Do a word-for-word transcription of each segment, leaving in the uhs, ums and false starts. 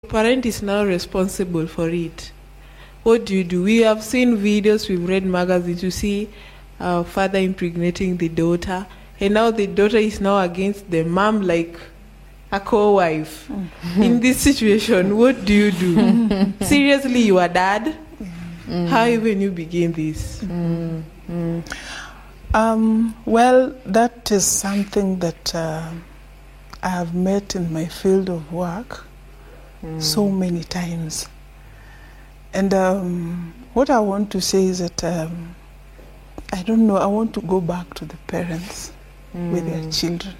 Parent is now responsible for it. What do you do? We have seen videos, we've read magazines, you see uh, father impregnating the daughter, and now the daughter is now against the mom like a co-wife. Mm-hmm. In this situation, what do you do? Seriously, you are dad? Mm. How even you begin this? Mm. Mm. Um, well, that is something that uh, I have met in my field of work mm. so many times. And um, what I want to say is that, um, I don't know, I want to go back to the parents mm. with their children.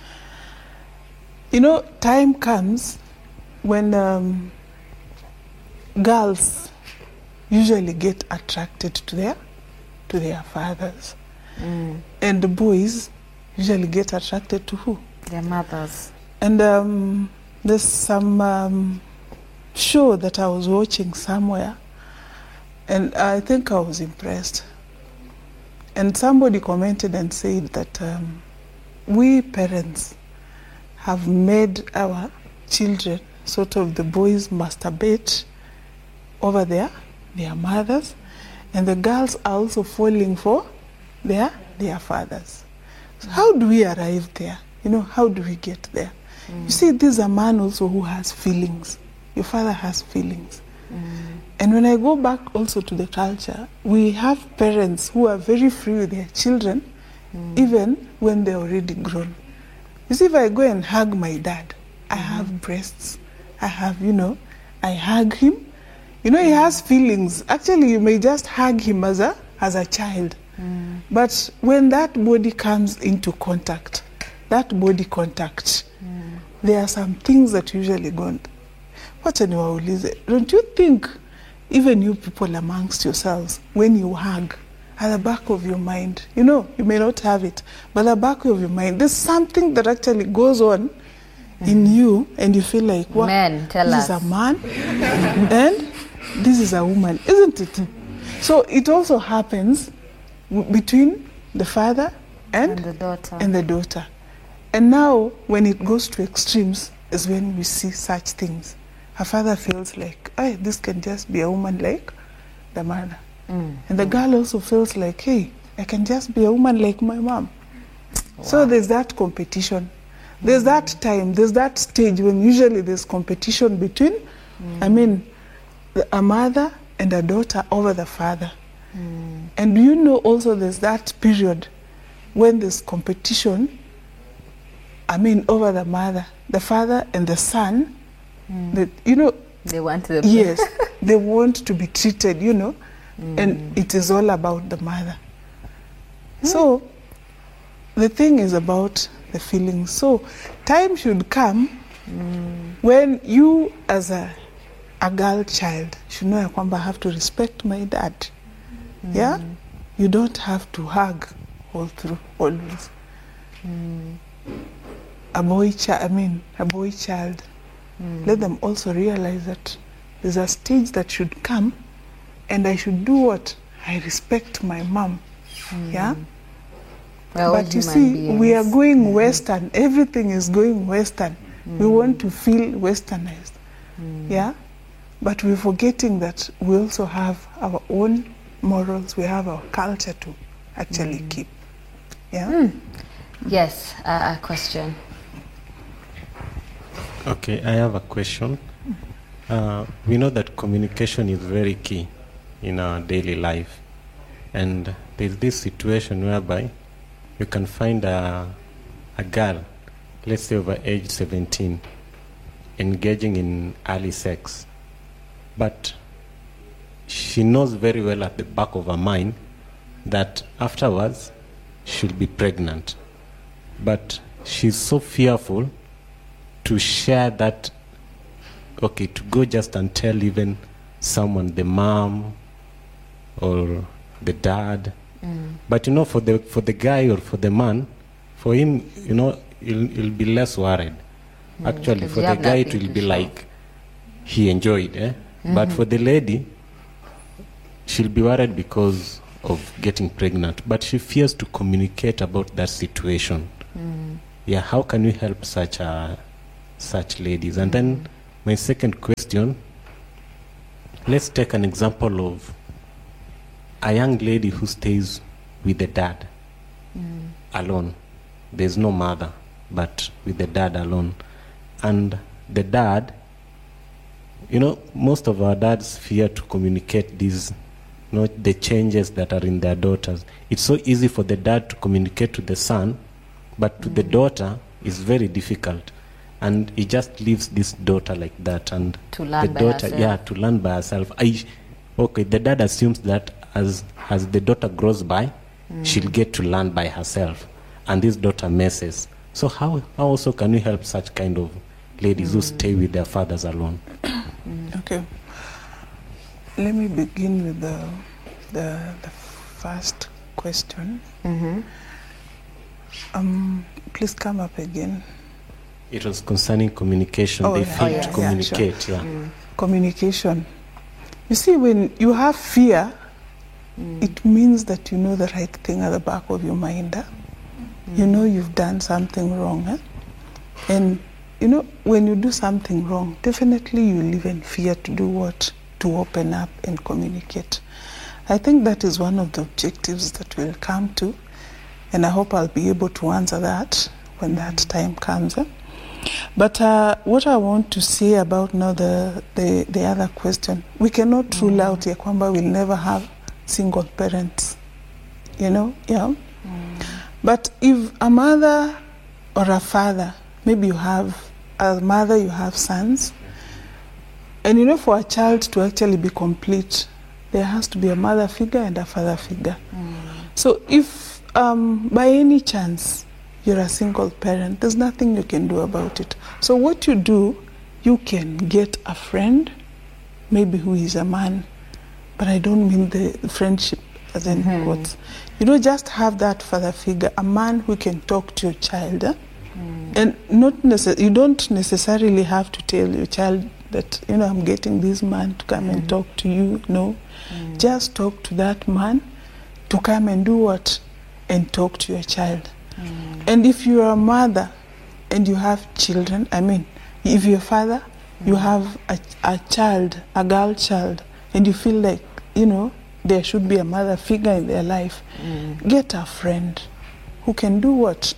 You know, time comes when um, girls usually get attracted to their, to their fathers. Mm. And the boys usually get attracted to who? Their mothers. And um, there's some um, show that I was watching somewhere, and I think I was impressed. And somebody commented and said that um, we parents have made our children, sort of the boys, masturbate over their, their mothers, and the girls are also falling for their, their fathers. So how do we arrive there? You know, how do we get there? Mm. You see, this is a man also who has feelings. Your father has feelings. Mm. And when I go back also to the culture, we have parents who are very free with their children, mm. even when they're already grown. You see, if I go and hug my dad, I mm-hmm. have breasts, I have, you know, I hug him. You know, he has feelings. Actually, you may just hug him as a, as a child. Mm. But when that body comes into contact, that body contact, mm. there are some things that usually go on. Don't you think, even you people amongst yourselves, when you hug, at the back of your mind, you know, you may not have it, but at the back of your mind, there's something that actually goes on mm. in you, and you feel like, what? Men, tell this us. is a man, and this is a woman, isn't it? So it also happens w- between the father and, and the daughter. And the daughter. And now, when it goes to extremes, is when we see such things. Her father feels like, hey, this can just be a woman like the mother. Mm. And the mm. girl also feels like, hey, I can just be a woman like my mom. Wow. So there's that competition. There's mm. that time, there's that stage when usually there's competition between, mm. I mean, a mother and a daughter over the father. Mm. And you know also there's that period when there's competition, I mean, over the mother, the father and the son, mm. that, you know, they want to yes, they want to be treated, you know, mm. and it is all about the mother. Mm. So the thing is about the feelings. So time should come mm. when you as a, a girl child should know I have to respect my dad. Mm. Yeah? You don't have to hug all through, always. Mm. A boy child, I mean, a boy child, mm. let them also realize that there's a stage that should come and I should do what? I respect my mom. Mm. Yeah? Well, but you see, beings. we are going mm. Western. Everything is going Western. Mm. We want to feel Westernized. Mm. Yeah? But we're forgetting that we also have our own morals. We have our culture to actually mm. keep. Yeah? Mm. Yes, uh, a question. Okay, I have a question. Uh, we know that communication is very key in our daily life. And there's this situation whereby you can find a, a girl, let's say over age seventeen, engaging in early sex. But she knows very well at the back of her mind that afterwards she'll be pregnant. But she's so fearful to share that, okay, to go just and tell even someone, the mom or the dad. Mm. But you know, for the for the guy or for the man, for him, you know, he'll, he'll be less worried. Mm, Actually, for the guy, it will be show. like he enjoyed, eh? Mm-hmm. But for the lady, she'll be worried because of getting pregnant. But she fears to communicate about that situation. Mm. Yeah, how can we help such a such ladies? And then my second question, let's take an example of a young lady who stays with the dad Mm. alone. There's no mother, but with the dad alone. And the dad, you know, most of our dads fear to communicate these, you know, the changes that are in their daughters. It's so easy for the dad to communicate to the son, but to the daughter, it's very difficult. And he just leaves this daughter like that. And To learn the by daughter, herself. yeah, to learn by herself. I, okay, the dad assumes that as as the daughter grows by, she'll get to learn by herself, and this daughter messes. So how, how also can we help such kind of ladies who stay with their fathers alone? Okay. Let me begin with the the, the first question. Mm-hmm. Um, please come up again. It was concerning communication. Oh, they yeah. fail Oh, to yeah. communicate. Yeah, Mm. Communication. You see, when you have fear, Mm. it means that you know the right thing at the back of your mind. Huh? You know you've done something wrong. Huh? And, you know, when you do something wrong, definitely you live in fear to do what? To open up and communicate. I think that is one of the objectives that we'll come to, and I hope I'll be able to answer that when that time comes. Huh? But uh, what I want to say about now the, the, the other question, we cannot rule out ya kwamba we'll never have single parents, you know, yeah. But if a mother or a father, maybe you have a mother, you have sons, and you know, for a child to actually be complete, there has to be a mother figure and a father figure. So if um, by any chance you're a single parent, there's nothing you can do about it. So what you do, you can get a friend, maybe who is a man, but I don't mean the friendship as in Mhm. quotes. You don't just have that father figure, a man who can talk to your child. Eh? And not necess- you don't necessarily have to tell your child that, you know, I'm getting this man to come and talk to you. No. Just talk to that man to come and do what? And talk to your child. And if you're a mother and you have children, I mean, if you're a father, you have a, a child, a girl child, and you feel like, you know, there should be a mother figure in their life, get a friend who can do what?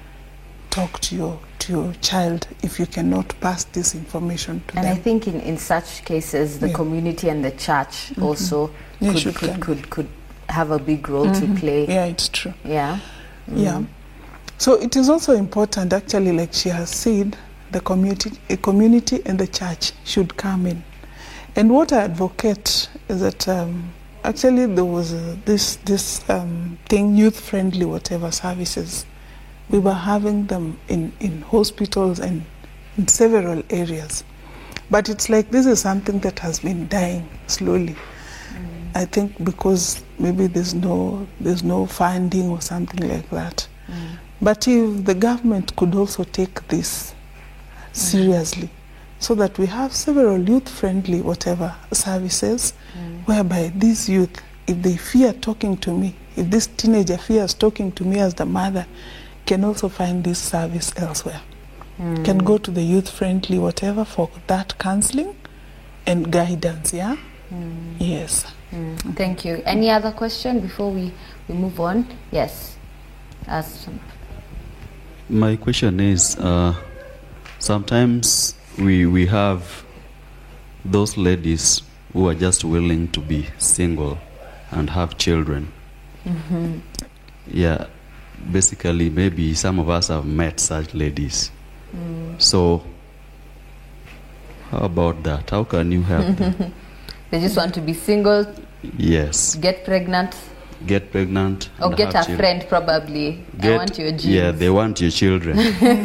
Talk to your to your child if you cannot pass this information to And I them. think in, in such cases, the Yeah. community and the church also Yeah, could, should could, come. could, could have a big role to play. Yeah, it's true. Yeah. Yeah. So it is also important, actually, like she has said, the community, a community and the church should come in. And what I advocate is that um, actually there was uh, this this um, thing, youth friendly whatever services. We were having them in, in hospitals and in several areas. But it's like this is something that has been dying slowly. I think because maybe there's no there's no funding or something like that. But if the government could also take this seriously, so that we have several youth-friendly whatever services, whereby these youth, if they fear talking to me, if this teenager fears talking to me as the mother, can also find this service elsewhere. Can go to the youth-friendly whatever for that counseling and guidance, yeah? Yes. Mm. Thank you. Any other question before we, we move on? Yes. As My question is, uh, sometimes we we have those ladies who are just willing to be single and have children. Yeah, basically, maybe some of us have met such ladies. So, how about that? How can you help them? they just want to be single, Yes, get pregnant, get pregnant or and get a have children. friend probably. I Get- want your genes. Yeah, they want your children.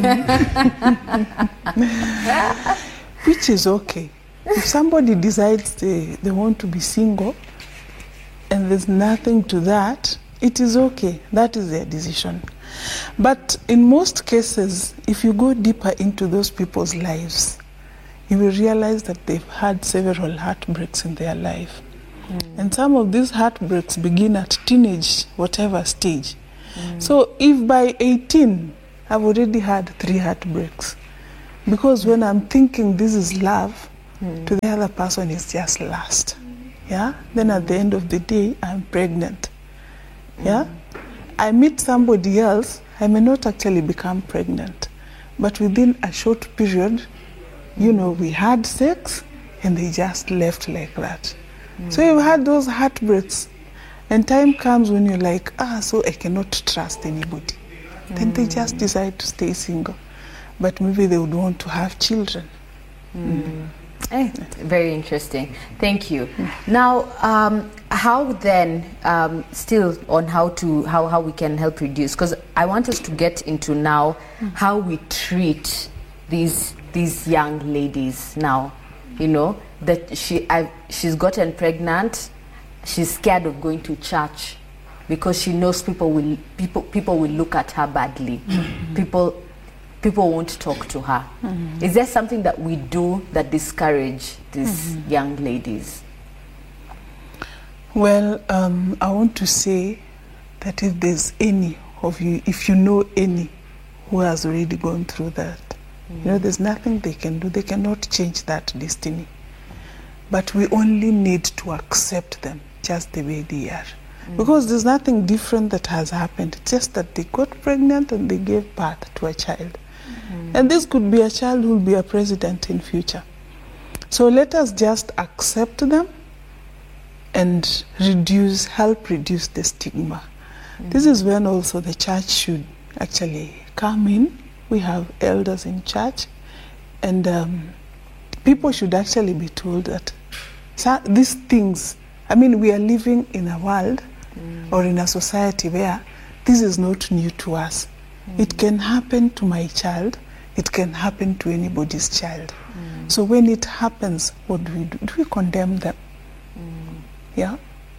Which is okay. If somebody decides they, they want to be single and there's nothing to that, it is okay. That is their decision. But in most cases, if you go deeper into those people's lives, you will realize that they've had several heartbreaks in their life. And some of these heartbreaks begin at teenage, whatever stage. So if by eighteen, I've already had three heartbreaks. Because when I'm thinking this is love, mm. to the other person is just lust. Yeah. Then at the end of the day, I'm pregnant. Yeah. Mm. I meet somebody else, I may not actually become pregnant, but within a short period, you know, we had sex and they just left like that. Mm. So you've had those heartbreaks, and time comes when you're like, ah, so I cannot trust anybody. Mm. Then they just decide to stay single, but maybe they would want to have children. Mm. Mm. Eh, very interesting. Thank you. Now, um, how then, um, still on how to how, how we can help reduce? Because I want us to get into now how we treat these these young ladies now. You know that she I've, she's gotten pregnant. She's scared of going to church because she knows people will people people will look at her badly. Mm-hmm. People. People won't talk to her. Mm-hmm. Is there something that we do that discourage these mm-hmm. young ladies? Well, um, I want to say that if there's any of you, if you know any who has already gone through that, mm-hmm. you know, there's nothing they can do. They cannot change that destiny. But we only need to accept them just the way they are. Mm-hmm. Because there's nothing different that has happened. It's just that they got pregnant and they gave birth to a child. Mm. And this could be a child who will be a president in future. So let us just accept them and reduce, help reduce the stigma. Mm. This is when also the church should actually come in. We have elders in church, and um, people should actually be told that so these things, I mean, we are living in a world mm. or in a society where this is not new to us. Mm. It can happen to my child. It can happen to anybody's child. Mm. So when it happens, what do we do? Do we condemn them? Mm. Yeah?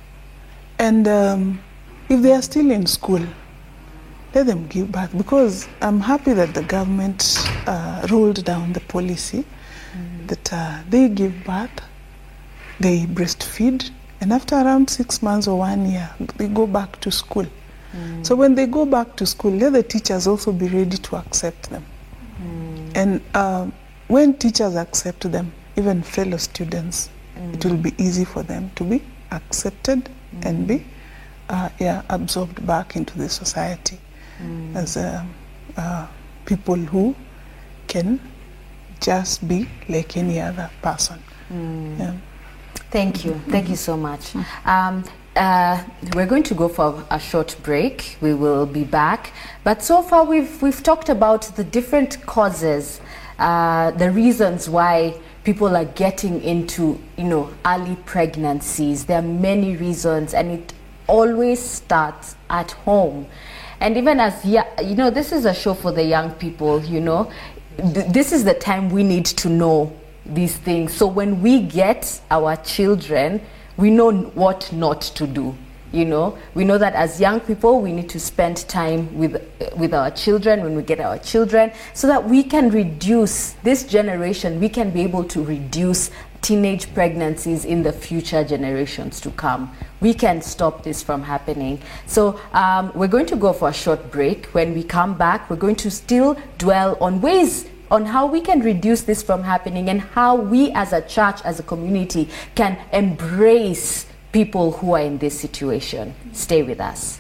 And um, if they are still in school, let them give birth. Because I'm happy that the government uh, rolled down the policy mm. that uh, they give birth, they breastfeed, and after around six months or one year, they go back to school. Mm. So when they go back to school, let the teachers also be ready to accept them. Mm. And uh, when teachers accept them, even fellow students, mm. it will be easy for them to be accepted mm. and be uh, yeah, absorbed back into the society mm. as uh, uh, people who can just be like any other person. Mm. Yeah. Thank you. Thank you so much. Um, Uh, we're going to go for a short break. We will be back. But so far we've we've talked about the different causes, uh, the reasons why people are getting into, you know, early pregnancies. There are many reasons, and it always starts at home. And even as, yeah, you know, this is a show for the young people, you know. Th this is the time we need to know these things. So when we get our children, we know what not to do. You know, we know that as young people, we need to spend time with with our children when we get our children, so that we can reduce this generation. We can be able to reduce teenage pregnancies in the future generations to come. We can stop this from happening. So um, we're going to go for a short break. When we come back, we're going to still dwell on ways on how we can reduce this from happening, and how we as a church, as a community, can embrace people who are in this situation. Stay with us.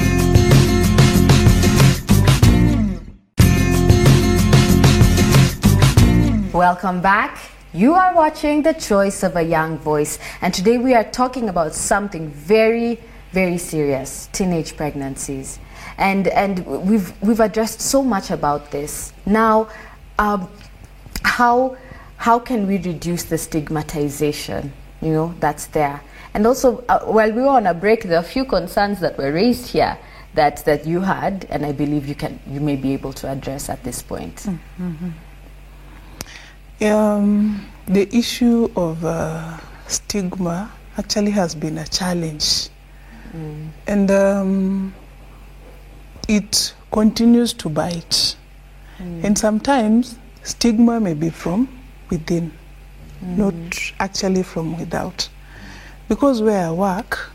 Welcome back. You are watching The Choice of a Young Voice, and today we are talking about something very, very serious: teenage pregnancies. And and we've we've addressed so much about this. Now, um, how how can we reduce the stigmatization, you know, that's there? And also, uh, while we were on a break, there are a few concerns that were raised here that that you had, and I believe you can you may be able to address at this point. Mm-hmm. Um, the issue of uh, stigma actually has been a challenge, mm. and um, it continues to bite. Mm. And sometimes stigma may be from within, mm. not actually from without. Because where I work,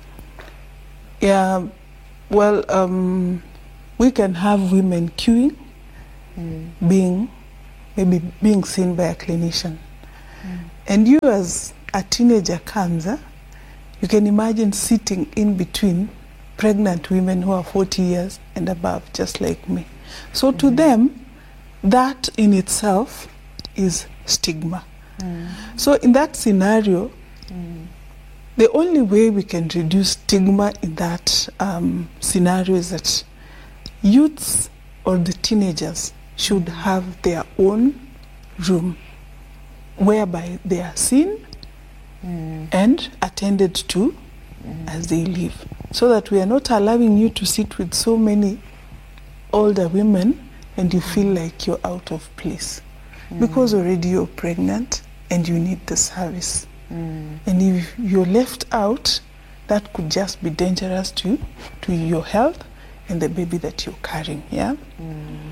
yeah, well, um, we can have women queuing, mm. being maybe being seen by a clinician. Mm. And you as a teenager comes, eh, you can imagine sitting in between pregnant women who are forty years and above, just like me. So mm-hmm. to them, that in itself is stigma. Mm. So in that scenario, mm. the only way we can reduce stigma in that um, scenario is that youths or the teenagers should have their own room whereby they are seen mm. and attended to mm. as they live, so that we are not allowing you to sit with so many older women and you feel like you're out of place mm. because already you're pregnant and you need the service. Mm. And if you're left out, that could just be dangerous to to your health and the baby that you're carrying. Yeah. Mm.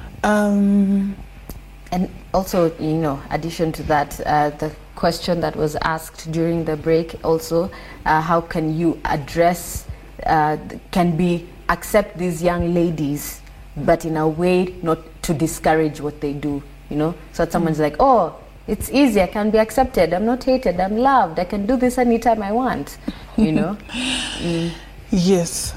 Um, and also, you know, addition to that, uh, the question that was asked during the break also, uh, how can you address, uh, can be accept these young ladies, but in a way not to discourage what they do, you know? So that someone's mm. like, oh, it's easy, I can be accepted, I'm not hated, I'm loved, I can do this anytime I want, you know? mm. Yes.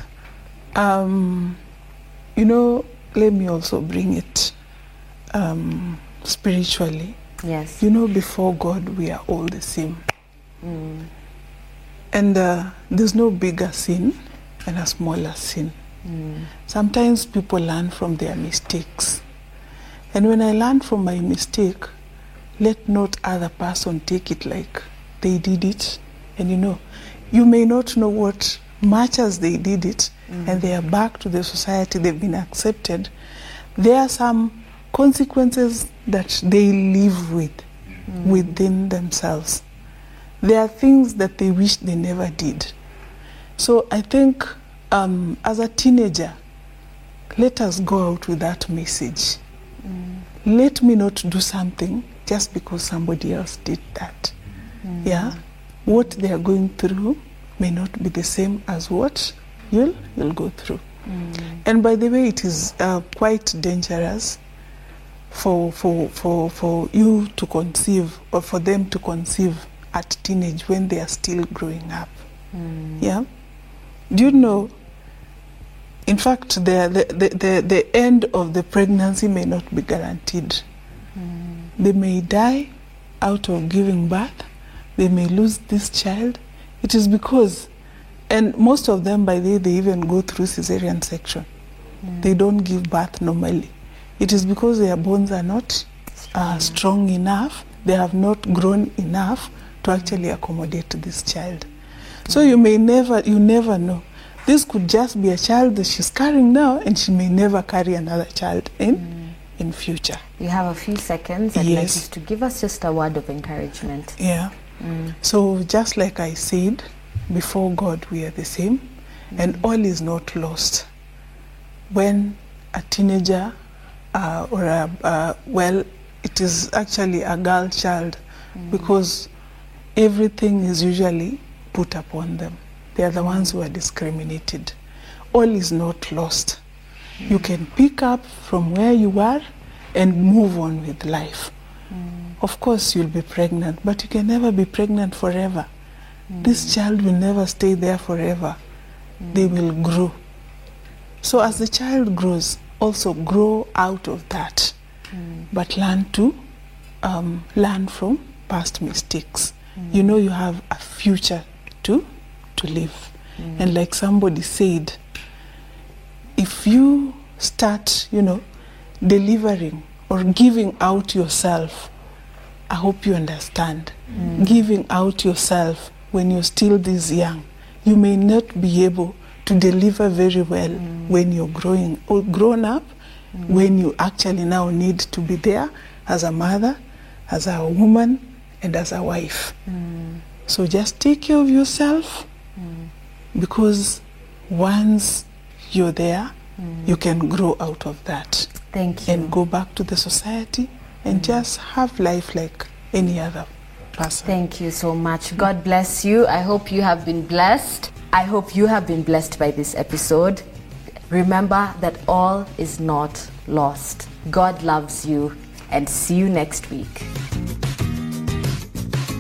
Um, you know, let me also bring it um, spiritually. Yes. You know, before God, we are all the same. Mm. And uh, there's no bigger sin and a smaller sin. Mm. Sometimes people learn from their mistakes. And when I learn from my mistake, let not other person take it like they did it. And you know, you may not know what much as they did it, mm. and they are back to the society, they've been accepted. There are some consequences that they live with mm. within themselves. There are things that they wish they never did. So I think um, as a teenager, let us go out with that message. Mm. Let me not do something just because somebody else did that. Mm. Yeah, what they are going through may not be the same as what you'll you'll go through. Mm. And by the way, it is uh, quite dangerous for for for for you to conceive, or for them to conceive at teenage when they are still growing up. Mm. Yeah, do you know? In fact, the the, the the the end of the pregnancy may not be guaranteed. Mm. They may die out of giving birth. They may lose this child. It is because, and most of them, by the way, they even go through cesarean section. Mm. They don't give birth normally. It is because their bones are not uh, strong enough. They have not grown enough to actually accommodate this child. Mm. So you may never, you never know. This could just be a child that she's carrying now, and she may never carry another child in mm. in future. You have a few seconds. I'd yes. like you to give us just a word of encouragement. Yeah. Mm. So just like I said, before God we are the same, mm. and all is not lost. When a teenager uh, or a, uh, well, it is actually a girl child, mm. because everything is usually put upon them. They are the ones who are discriminated. All is not lost. Mm. You can pick up from where you are and move on with life. Mm. Of course you'll be pregnant, but you can never be pregnant forever. Mm. This child will never stay there forever. Mm. They will grow. So as the child grows, also grow out of that, mm. but learn to um, learn from past mistakes. Mm. You know you have a future to to live. Mm. And like somebody said, if you start, you know, delivering or giving out yourself, I hope you understand, mm. giving out yourself when you're still this young, you may not be able to deliver very well mm. when you're growing or grown up, mm. when you actually now need to be there as a mother, as a woman, and as a wife. Mm. So just take care of yourself, mm. because once you're there, mm. you can grow out of that. Thank you. And go back to the society and mm. just have life like any other person. Thank you so much. God bless you. I hope you have been blessed. I hope you have been blessed by this episode. Remember that all is not lost. God loves you, and see you next week.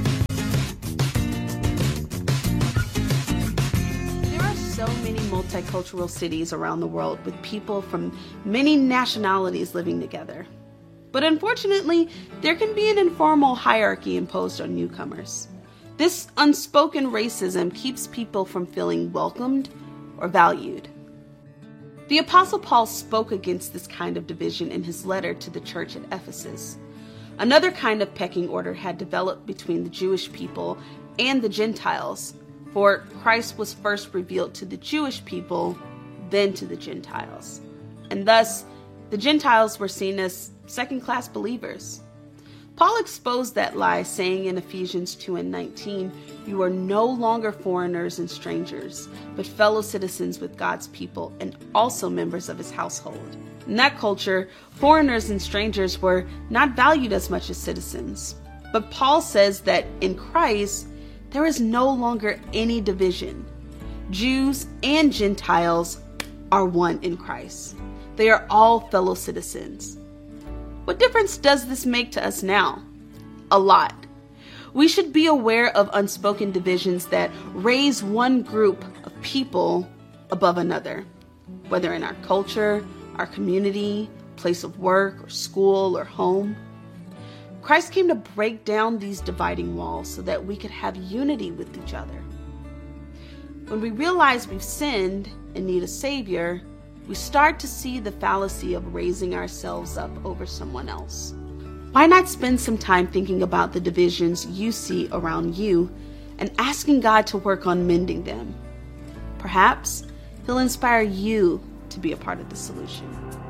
multicultural cities around the world with people from many nationalities living together. But unfortunately, there can be an informal hierarchy imposed on newcomers. This unspoken racism keeps people from feeling welcomed or valued. The Apostle Paul spoke against this kind of division in his letter to the church at Ephesus. Another kind of pecking order had developed between the Jewish people and the Gentiles, for Christ was first revealed to the Jewish people, then to the Gentiles. And thus, the Gentiles were seen as second-class believers. Paul exposed that lie, saying in Ephesians two and nineteen, "You are no longer foreigners and strangers, but fellow citizens with God's people and also members of his household." In that culture, foreigners and strangers were not valued as much as citizens. But Paul says that in Christ, there is no longer any division. Jews and Gentiles are one in Christ. They are all fellow citizens. What difference does this make to us now? A lot. We should be aware of unspoken divisions that raise one group of people above another, whether in our culture, our community, place of work, or school, or home. Christ came to break down these dividing walls so that we could have unity with each other. When we realize we've sinned and need a Savior, we start to see the fallacy of raising ourselves up over someone else. Why not spend some time thinking about the divisions you see around you and asking God to work on mending them? Perhaps He'll inspire you to be a part of the solution.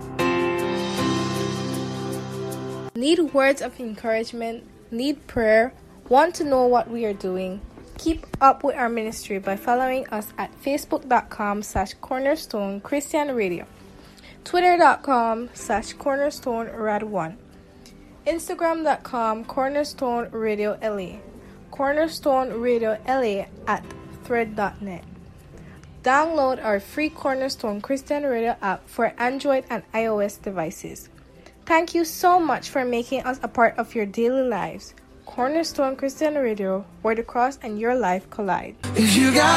Need words of encouragement? Need prayer? Want to know what we are doing? Keep up with our ministry by following us at facebook.com slash cornerstone Christian Radio, twitter.com slash cornerstone rad one, instagram.com cornerstone radio LA, cornerstone radio LA at thread dot net. Download our free Cornerstone Christian Radio app for Android and iOS devices. Thank you so much for making us a part of your daily lives. Cornerstone Christian Radio, where the cross and your life collide. If you got